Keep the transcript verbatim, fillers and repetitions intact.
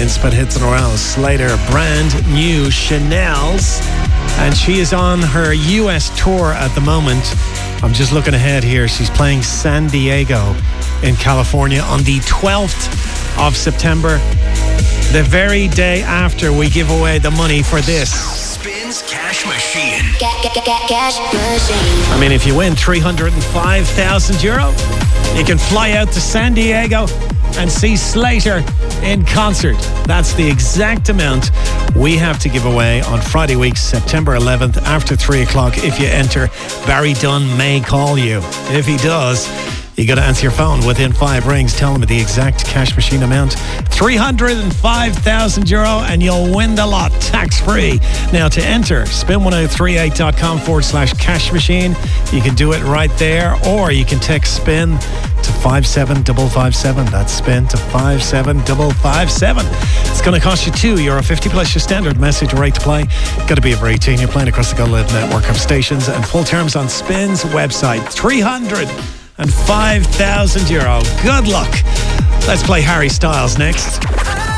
in Spin Hits and Royale. Slater, brand new Chanel's. And she is on her U S tour at the moment. I'm just looking ahead here. She's playing San Diego in California on the twelfth of September. The very day after we give away the money for this. Spins Cash Machine. Cash Machine. I mean, if you win three hundred five thousand euro, you can fly out to San Diego and see Slater in concert. That's the exact amount we have to give away on Friday week, September eleventh, after three o'clock. If you enter, Barry Dunn may call you. If he does, you got to answer your phone within five rings. Tell him the exact cash machine amount. three hundred five thousand euro and you'll win the lot tax-free. Now to enter, spin ten thirty-eight dot com forward slash cash machine. You can do it right there, or you can text spin to five seven five five seven. That's spin to five seven five five seven. It's going to cost you two euro fifty plus your standard message rate to play. Got to be over eighteen. You're playing across the Go Live network of stations, and full terms on Spin's website. three hundred five thousand euro. Good luck. Let's play Harry Styles next.